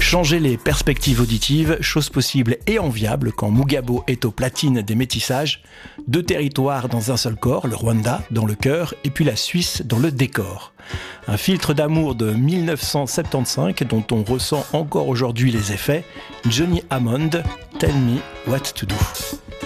Changer les perspectives auditives, chose possible et enviable quand Mugabo est aux platines des métissages. 2 territoires dans un seul corps, le Rwanda dans le cœur et puis la Suisse dans le décor. Un filtre d'amour de 1975 dont on ressent encore aujourd'hui les effets. Johnny Hammond, Tell Me What to Do.